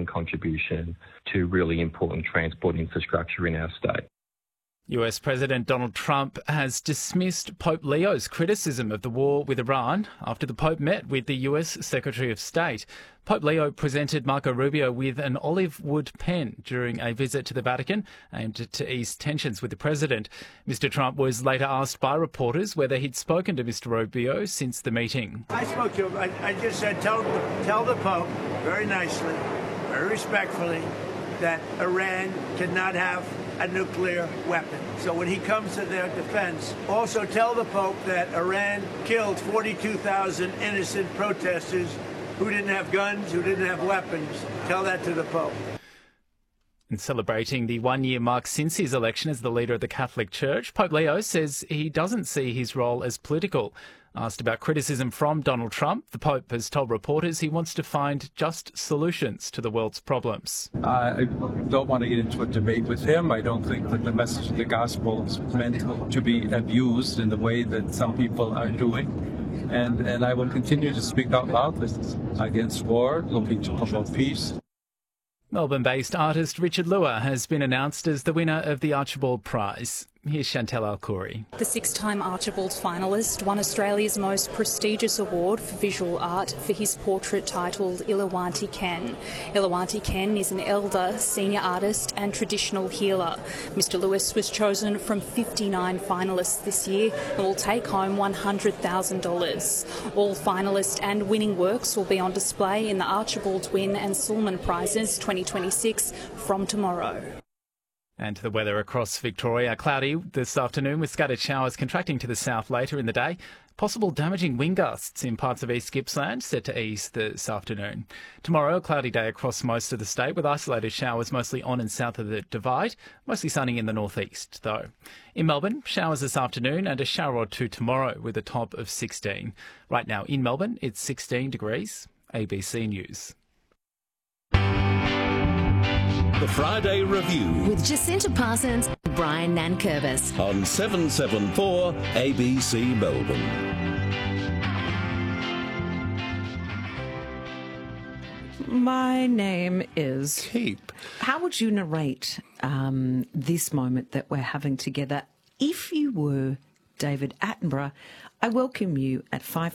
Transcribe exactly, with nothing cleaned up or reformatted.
ongoing contribution to really important transport infrastructure in our state. U S President Donald Trump has dismissed Pope Leo's criticism of the war with Iran after the Pope met with the U S Secretary of State. Pope Leo presented Marco Rubio with an olive wood pen during a visit to the Vatican aimed to ease tensions with the president. Mister Trump was later asked by reporters whether he'd spoken to Mister Rubio since the meeting. I spoke to him. I, I just said, tell, tell the Pope very nicely, very respectfully, that Iran cannot have a nuclear weapon. So when he comes to their defense, also tell the Pope that Iran killed forty-two thousand innocent protesters who didn't have guns, who didn't have weapons. Tell that to the Pope. In celebrating the one-year mark since his election as the leader of the Catholic Church, Pope Leo says he doesn't see his role as political. Asked about criticism from Donald Trump, the Pope has told reporters he wants to find just solutions to the world's problems. I don't want to get into a debate with him. I don't think that the message of the gospel is meant to be abused in the way that some people are doing. And, and I will continue to speak out loud against war, looking to promote peace. Melbourne-based artist Richard Lua has been announced as the winner of the Archibald Prize. Here's Chantel Al-Khoury. The six-time Archibald finalist won Australia's most prestigious award for visual art for his portrait titled Ilawanti Ken. Ilawanti Ken is an elder, senior artist and traditional healer. Mister Lewis was chosen from fifty-nine finalists this year and will take home one hundred thousand dollars. All finalist and winning works will be on display in the Archibald Wynne and Sulman Prizes twenty twenty-six from tomorrow. And the weather across Victoria, cloudy this afternoon with scattered showers contracting to the south later in the day. Possible damaging wind gusts in parts of East Gippsland set to ease this afternoon. Tomorrow, a cloudy day across most of the state with isolated showers mostly on and south of the Divide, mostly sunny in the northeast though. In Melbourne, showers this afternoon and a shower or two tomorrow with a top of sixteen. Right now in Melbourne, it's sixteen degrees. A B C News. The Friday Review with Jacinta Parsons and Brian Nankervis on seven seven four A B C Melbourne. My name is Keep. How would you narrate um, this moment that we're having together if you were David Attenborough? I welcome you at five